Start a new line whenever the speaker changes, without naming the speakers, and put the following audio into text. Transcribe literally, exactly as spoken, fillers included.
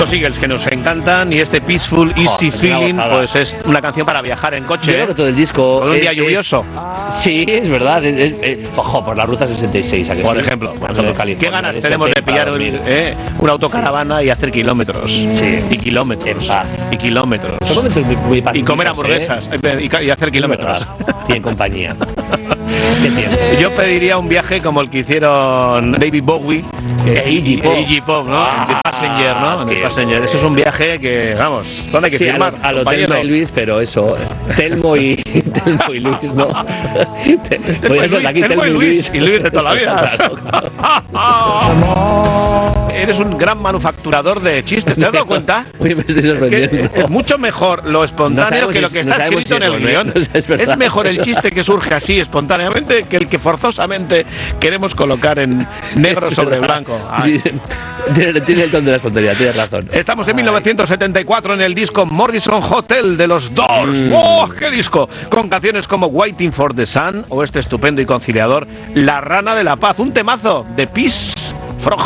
Los Eagles, que nos encantan, y este Peaceful Easy
oh,
Feeling, pues es una canción para viajar en coche.
Yo creo que todo el disco.
Con un
es,
día lluvioso.
Es, sí, es verdad. Es, es, es, ojo, por la ruta sesenta y seis, ¿a que
por
sí?
ejemplo. Por
De
ejemplo. ¿Qué ganas tenemos de pillar un, eh, una autocaravana
sí.
y hacer kilómetros?
Sí.
Y kilómetros. Y kilómetros.
Son momentos muy, muy
y comer hamburguesas. ¿eh? Y, y hacer kilómetros.
Y en compañía.
Yo pediría un viaje como el que hicieron David Bowie
e Iggy Pop,
Iggy Pop, ¿no?
Ah,
The Passenger, ¿no? The Passenger. Eso es un viaje que, vamos, ¿dónde hay que
sí,
firmar?
A lo, a lo Telmo y Luis, pero eso, Telmo y Telmo y Luis, ¿no?
Telmo y Luis, aquí, Telmo y Luis, y Luis de toda la vida. Eres un gran manufacturador de chistes, ¿te has dado cuenta?
Uy, me estoy sorprendiendo.
Es, que es mucho mejor lo espontáneo no que lo que está no escrito en el eso, guión. No, es, es mejor el chiste que surge así espontáneamente que el que forzosamente queremos colocar en negro sobre blanco.
Sí, tiene, tiene el tono de la espontaneidad, tienes razón.
Estamos en mil novecientos setenta y cuatro en el disco Morrison Hotel de los Doors. Mm. ¡Oh, qué disco! Con canciones como Waiting for the Sun o este estupendo y conciliador La Rana de la Paz. Un temazo de Peace